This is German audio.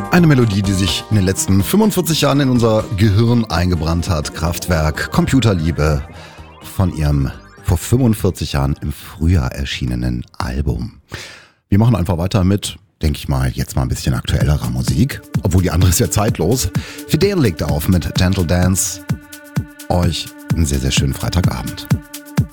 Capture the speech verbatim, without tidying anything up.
Eine Melodie, die sich in den letzten fünfundvierzig Jahren in unser Gehirn eingebrannt hat. Kraftwerk, Computerliebe von ihrem vor fünfundvierzig Jahren im Frühjahr erschienenen Album. Wir machen einfach weiter mit, denke ich mal, jetzt mal ein bisschen aktuellerer Musik. Obwohl die andere ist ja zeitlos. Fidel legt auf mit Gentle Dance. Euch einen sehr, sehr schönen Freitagabend.